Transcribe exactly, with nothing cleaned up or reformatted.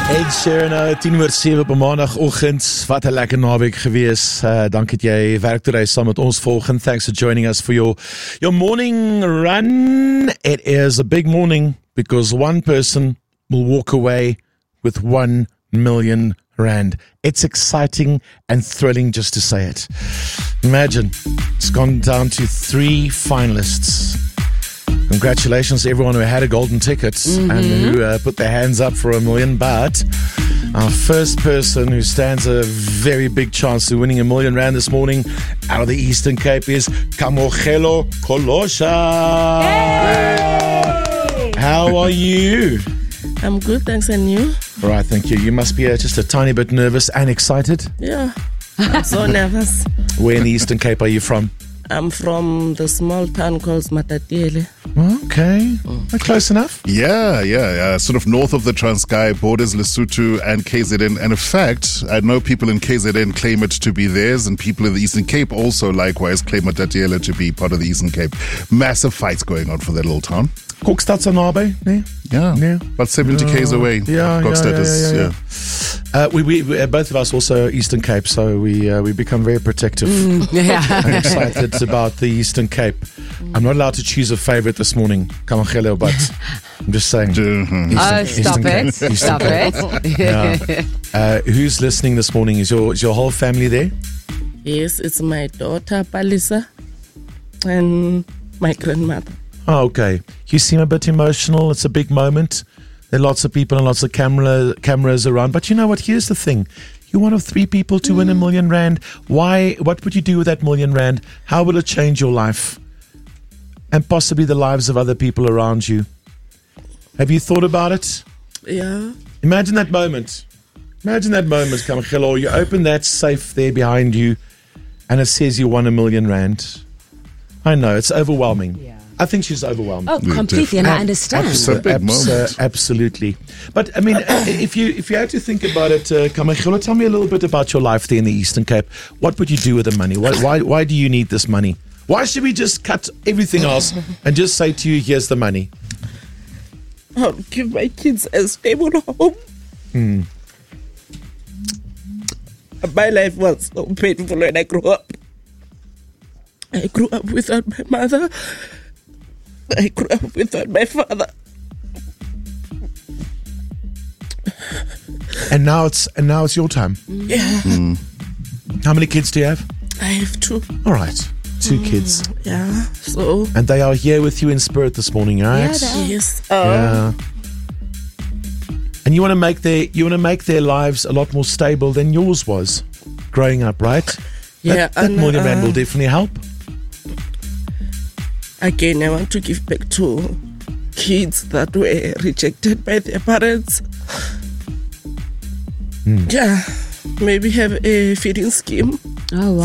Ed Sheeran, uh, tien oor sewe op 'n maandagoggend. Wat 'n lekker naweek gewees. Uh, dankie dat jy werk toe saam met ons volgende. Thanks for joining us for your your morning run. It is a big morning because one person will walk away with one million rand. It's exciting and thrilling just to say it. Imagine, it's gone down to three finalists. Congratulations to everyone who had a golden ticket mm-hmm. and who uh, put their hands up for a million. But our first person who stands a very big chance of winning a million rand this morning out of the Eastern Cape is Kamokhelo Kolosha. Hey! How are you? I'm good, thanks, and you? All right, thank you. You must be uh, just a tiny bit nervous and excited. Yeah, I'm so nervous. Where in the Eastern Cape are you from? I'm from the small town called Matatiele. Okay. Mm. Close enough? Yeah, yeah, yeah. Sort of north of the Transkei, borders Lesotho and K Z N. And in fact, I know people in K Z N claim it to be theirs, and people in the Eastern Cape also likewise claim Matatiele to be part of the Eastern Cape. Massive fights going on for that little town. Kokstad so naby, nee? Yeah, nee. About seventy yeah. k's away. Yeah, Kokstad yeah, yeah, is, yeah. yeah. yeah. Uh, we, we, we, both of us also Eastern Cape, so we uh, we become very protective mm, yeah. and excited about the Eastern Cape. I'm not allowed to choose a favourite this morning, Kamokhelo, but I'm just saying. Mm-hmm. Oh, stop Eastern it. Cape, Stop it. Yeah. Uh, who's listening this morning? Is your, is your whole family there? Yes, it's my daughter, Palisa, and my grandmother. Oh, okay. You seem a bit emotional. It's a big moment. There are lots of people and lots of camera cameras around. But you know what? Here's the thing. You're one of three people to mm. win a million rand. Why? What would you do with that million rand? How will it change your life? And possibly the lives of other people around you. Have you thought about it? Yeah. Imagine that moment. Imagine that moment, Kamokhelo. You open that safe there behind you and it says you won a million rand. I know, it's overwhelming. Yeah. I think she's overwhelmed. Oh, completely, and I understand. It's a big moment. Absolutely. But, I mean, if you if you had to think about it, uh, Kamokhelo, tell me a little bit about your life there in the Eastern Cape. What would you do with the money? Why, why, why do you need this money? Why should we just cut everything else and just say to you, here's the money? I'll give my kids a stable home. Mm. My life was so painful when I grew up. I grew up without my mother. I grew up without my father. And now it's and now it's your time. Yeah. Mm. How many kids do you have? I have two. All right. Two mm, kids. Yeah. So. And they are here with you in spirit this morning, right? Yeah, yes. Um, yeah. And you want to make their you want to make their lives a lot more stable than yours was growing up, right? Yeah. That, that and, million rand uh, will definitely help. Again, I want to give back to kids that were rejected by their parents. Mm. Yeah, maybe have a feeding scheme. Oh, wow.